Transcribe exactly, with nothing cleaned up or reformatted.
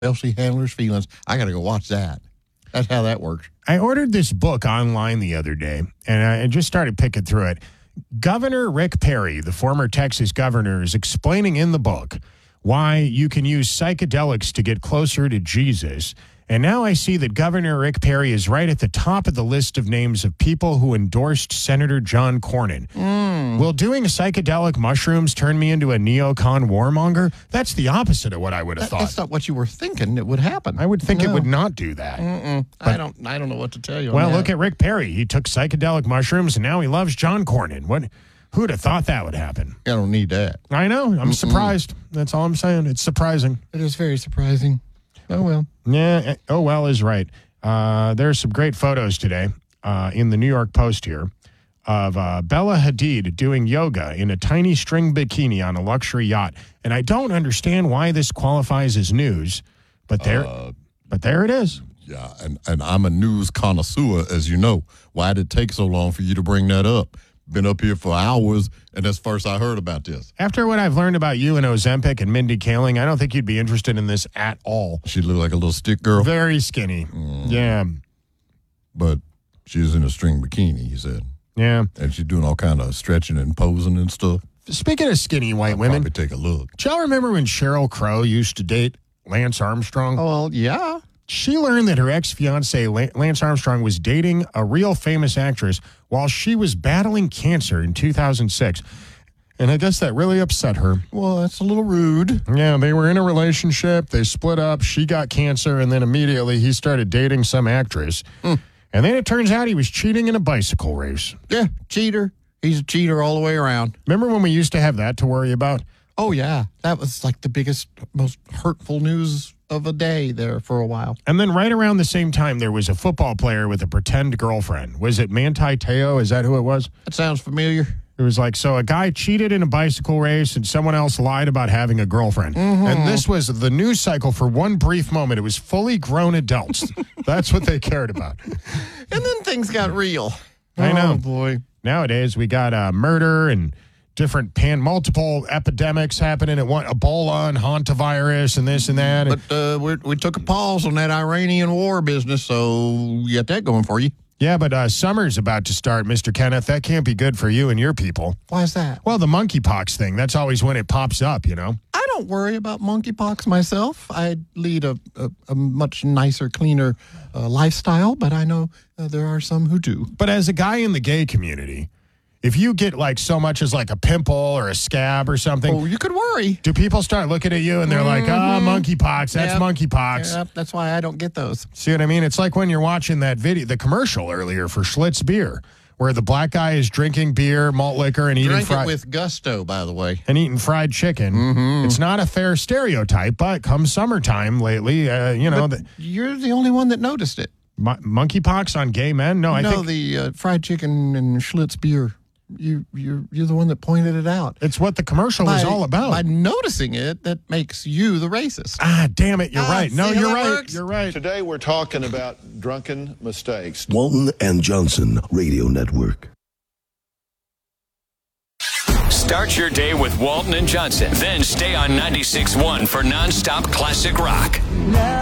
Elsie Handler's Feelings. I got to go watch that. That's how that works. I ordered this book online the other day, and I just started picking through it. Governor Rick Perry, the former Texas governor, is explaining in the book why you can use psychedelics to get closer to Jesus. And now I see that Governor Rick Perry is right at the top of the list of names of people who endorsed Senator John Cornyn. Mm. Will doing psychedelic mushrooms turn me into a neocon warmonger? That's the opposite of what I would have that, thought. That's not what you were thinking it would happen. I would think no. it would not do that. But, I don't I don't know what to tell you. Well, on that. look at Rick Perry. He took psychedelic mushrooms, and now he loves John Cornyn. What? Who'd have thought that would happen? I don't need that. I know. I'm Mm-mm. surprised. That's all I'm saying. It's surprising. It is very surprising. Oh, well. Yeah. Oh, well is right. Uh, there's some great photos today uh, in the New York Post here of uh, Bella Hadid doing yoga in a tiny string bikini on a luxury yacht. And I don't understand why this qualifies as news, but there, uh, but there it is. Yeah, and, and I'm a news connoisseur, as you know. Why did it take so long for you to bring that up? Been up here for hours, and that's first I heard about this. After what I've learned about you and Ozempic and Mindy Kaling, I don't think you'd be interested in this at all. She looked like a little stick girl. Very skinny. Mm. Yeah. But she's in a string bikini, you said. Yeah. And she's doing all kind of stretching and posing and stuff. Speaking of skinny white I'll women. probably take a look. Do y'all remember when Sheryl Crow used to date Lance Armstrong? Oh, well, yeah. She learned that her ex-fiance, Lance Armstrong, was dating a real famous actress while she was battling cancer in two thousand six. And I guess that really upset her. Well, that's a little rude. Yeah, they were in a relationship. They split up. She got cancer, and then immediately he started dating some actress. Mm. And then it turns out he was cheating in a bicycle race. Yeah, cheater. He's a cheater all the way around. Remember when we used to have that to worry about? Oh, yeah. That was like the biggest, most hurtful news of a day there for a while. And then right around the same time, there was a football player with a pretend girlfriend. Was it Manti Te'o? Is that who it was? That sounds familiar. It was like, so a guy cheated in a bicycle race and someone else lied about having a girlfriend. Mm-hmm. And this was the news cycle for one brief moment. It was fully grown adults. That's what they cared about. And then things got real. I know. Oh, boy. Nowadays, we got uh, murder and different pan, multiple epidemics happening at one, Ebola and hantavirus and this and that. But uh, we we took a pause on that Iranian war business, so you got that going for you. Yeah, but uh, summer's about to start, Mister Kenneth. That can't be good for you and your people. Why is that? Well, the monkeypox thing, that's always when it pops up, you know? I don't worry about monkeypox myself. I lead a, a, a much nicer, cleaner uh, lifestyle, but I know uh, there are some who do. But as a guy in the gay community, if you get like so much as like a pimple or a scab or something, oh, you could worry. Do people start looking at you and they're mm-hmm. like, ah, oh, monkeypox, that's yep. monkeypox. Yep, that's why I don't get those. See what I mean? It's like when you're watching that video, the commercial earlier for Schlitz beer, where the black guy is drinking beer, malt liquor, and eating Drink fried it with gusto, by the way, and eating fried chicken. Mm-hmm. It's not a fair stereotype, but come summertime lately, uh, you know, the, you're the only one that noticed it. Mo- monkeypox on gay men? No, I no, think the uh, fried chicken and Schlitz beer. You, you're, you're the one that pointed it out. It's what the commercial by, is all about. By noticing it, that makes you the racist. Ah, damn it, you're ah, right. No, you're right. Works? You're right. Today we're talking about drunken mistakes. Walton and Johnson Radio Network. Start your day with Walton and Johnson. Then stay on ninety-six point one for nonstop classic rock.